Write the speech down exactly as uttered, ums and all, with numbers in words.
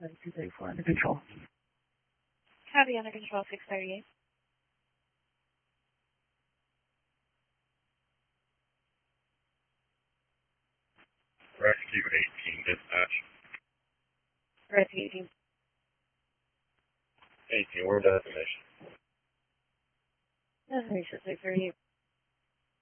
two thirty-four under control. Copy, under control, six thirty-eight. Rescue eighteen, dispatch. Rescue eighteen. eighteen, where destination? Destination six thirty-eight.